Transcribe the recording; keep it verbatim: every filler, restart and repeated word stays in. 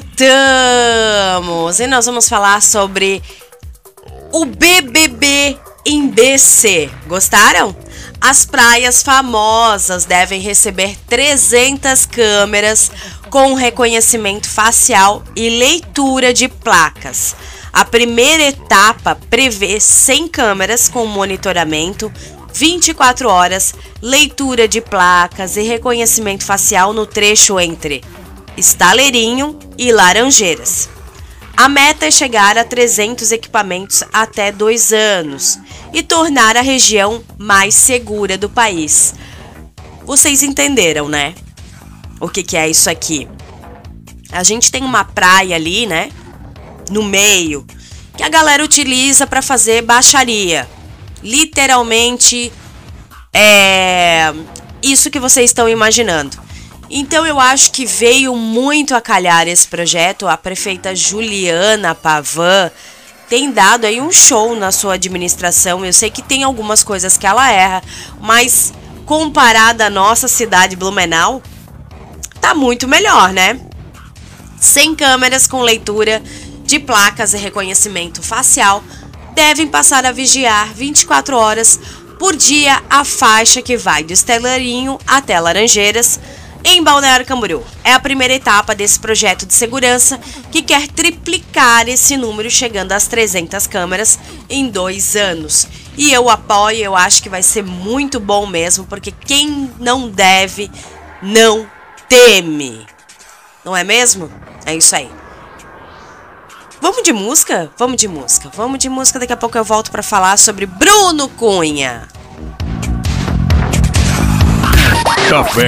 voltamos! E nós vamos falar sobre o B B B em B C. Gostaram? As praias famosas devem receber trezentas câmeras com reconhecimento facial e leitura de placas. A primeira etapa prevê cem câmeras com monitoramento, vinte e quatro horas, leitura de placas e reconhecimento facial no trecho entre Estaleirinho e Laranjeiras. A meta é chegar a trezentos equipamentos até dois anos e tornar a região mais segura do país. Vocês entenderam, né? O que que é isso aqui? A gente tem uma praia ali, né? No meio, que a galera utiliza para fazer baixaria. Literalmente, é isso que vocês estão imaginando. Então eu acho que veio muito a calhar esse projeto. A prefeita Juliana Pavan tem dado aí um show na sua administração. Eu sei que tem algumas coisas que ela erra, mas comparada à nossa cidade Blumenau, tá muito melhor, né? cem câmeras com leitura de placas e reconhecimento facial devem passar a vigiar vinte e quatro horas por dia a faixa que vai do Estaleirinho até Laranjeiras, em Balneário Camboriú. É a primeira etapa desse projeto de segurança que quer triplicar esse número, chegando às trezentas câmeras em dois anos. E eu apoio, eu acho que vai ser muito bom mesmo, porque quem não deve, não teme. Não é mesmo? É isso aí. Vamos de música? Vamos de música. Vamos de música. Daqui a pouco eu volto para falar sobre Bruno Cunha. Café